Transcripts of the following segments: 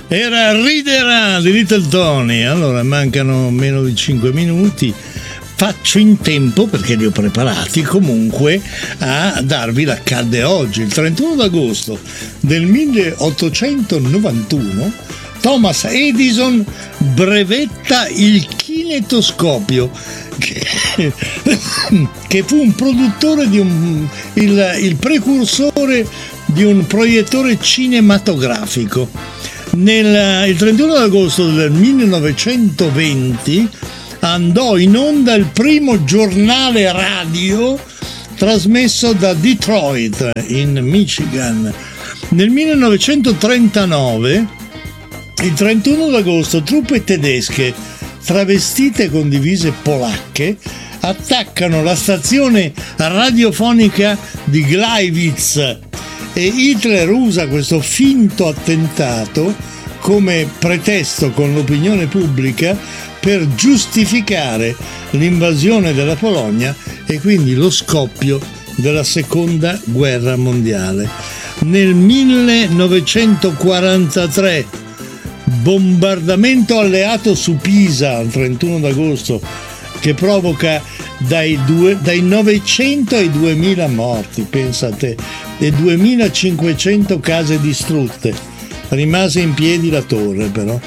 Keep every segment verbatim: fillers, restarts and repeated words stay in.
Era Riderà di Little Tony. Allora, mancano meno di cinque minuti. Faccio in tempo, perché li ho preparati comunque, a darvi l'accadde oggi. Il trentuno d'agosto del milleottocentonovantuno Thomas Edison brevetta il kinetoscopio, che, che fu un produttore di un il, il precursore di un proiettore cinematografico. Nel, il trentuno d'agosto del millenovecentoventi andò in onda il primo giornale radio trasmesso da Detroit, in Michigan. Nel millenovecentotrentanove, il trentuno d'agosto, truppe tedesche travestite con divise polacche attaccano la stazione radiofonica di Gleiwitz e Hitler usa questo finto attentato come pretesto con l'opinione pubblica per giustificare l'invasione della Polonia e quindi lo scoppio della seconda guerra mondiale. Nel millenovecentoquarantatré, bombardamento alleato su Pisa il trentuno d'agosto, che provoca dai, due, dai novecento ai duemila morti, pensate, e duemilacinquecento case distrutte. Rimase in piedi la torre, però.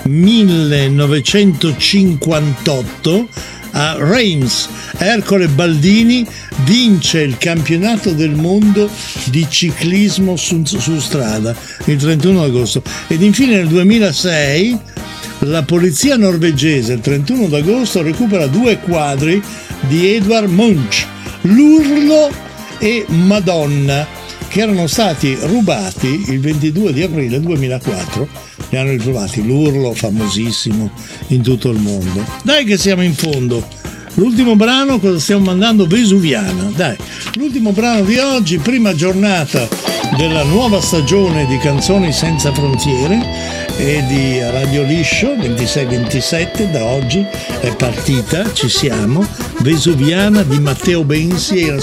millenovecentocinquantotto, a Reims, Ercole Baldini vince il campionato del mondo di ciclismo su, su strada il trentuno agosto. Ed infine nel duemilasei la polizia norvegese il trentuno d'agosto recupera due quadri di Edvard Munch, L'Urlo e Madonna, che erano stati rubati il ventidue di aprile duemilaquattro. Li hanno ritrovati. L'Urlo, famosissimo in tutto il mondo. Dai che siamo in fondo. L'ultimo brano, cosa stiamo mandando? Vesuviana. Dai, l'ultimo brano di oggi, prima giornata della nuova stagione di Canzoni Senza Frontiere e di Radio Liscio, ventisei ventisette, da oggi è partita, ci siamo. Vesuviana di Matteo Bensi e